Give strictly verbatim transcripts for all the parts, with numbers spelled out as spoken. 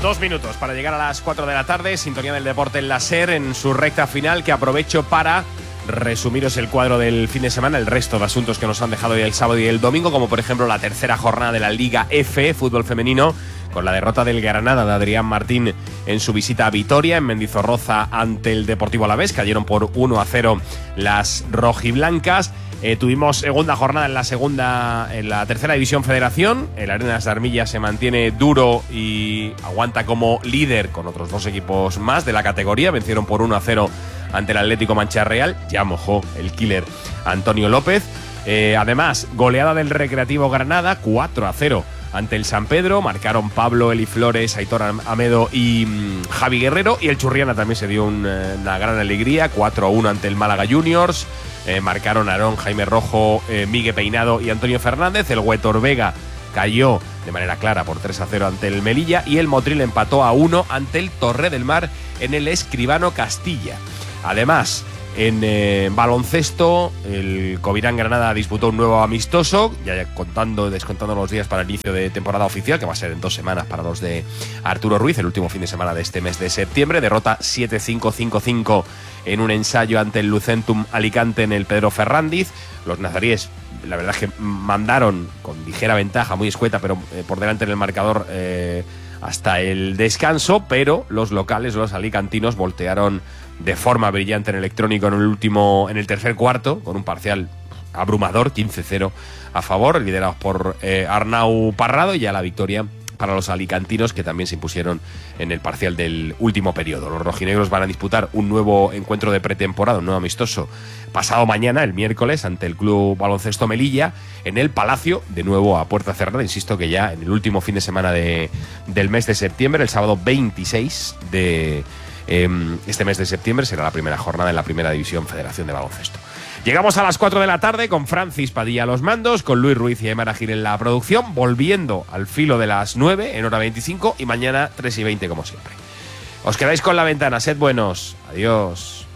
Dos minutos para llegar a las cuatro de la tarde. Sintonía del deporte en la SER en su recta final, que aprovecho para resumiros el cuadro del fin de semana, el resto de asuntos que nos han dejado hoy el sábado y el domingo, como por ejemplo la tercera jornada de la Liga F, fútbol femenino, con la derrota del Granada de Adrián Martín en su visita a Vitoria, en Mendizorroza, ante el Deportivo Alavés. Cayeron por uno a cero las rojiblancas. Eh, tuvimos segunda jornada en la segunda, en la tercera división Federación. El Arenas de Armilla se mantiene duro y aguanta como líder con otros dos equipos más de la categoría. Vencieron por uno a cero ante el Atlético Mancha Real. Ya mojó el killer Antonio López. Eh, además, goleada del Recreativo Granada, cuatro a cero ante el San Pedro. Marcaron Pablo, Eli Flores, Aitor Amedo y mmm, Javi Guerrero. Y el Churriana también se dio un, una gran alegría, cuatro a uno ante el Málaga Juniors. Eh, marcaron Aarón, Jaime Rojo, eh, Miguel Peinado y Antonio Fernández. El Huetor Vega cayó de manera clara por tres a cero ante el Melilla. Y el Motril empató a uno ante el Torre del Mar en el Escribano Castilla. Además, en eh, baloncesto, el Covirán Granada disputó un nuevo amistoso, ya contando, descontando los días para el inicio de temporada oficial, que va a ser en dos semanas para los de Arturo Ruiz, el último fin de semana de este mes de septiembre. Derrota siete cinco cinco cinco en un ensayo ante el Lucentum Alicante en el Pedro Ferrandiz. Los nazaríes, la verdad es que mandaron con ligera ventaja, muy escueta, pero eh, por delante en el marcador eh, hasta el descanso, pero los locales, los alicantinos, voltearon de forma brillante en electrónico en el último, en el tercer cuarto, con un parcial abrumador, quince cero a favor, liderados por eh, Arnau Parrado, y ya la victoria para los alicantinos, que también se impusieron en el parcial del último periodo. Los rojinegros van a disputar un nuevo encuentro de pretemporada, un nuevo amistoso, pasado mañana, el miércoles, ante el Club Baloncesto Melilla, en el Palacio, de nuevo a puerta cerrada. Insisto que ya en el último fin de semana de, del mes de septiembre, el sábado veintiséis de eh, este mes de septiembre, será la primera jornada en la Primera División Federación de Baloncesto. Llegamos a las cuatro de la tarde con Francis Padilla a los mandos, con Luis Ruiz y Aymara Gil en la producción, volviendo al filo de las nueve en hora veinticinco, y mañana tres y veinte como siempre. Os quedáis con La Ventana, sed buenos, adiós.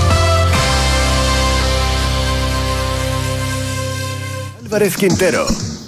Álvarez Quintero.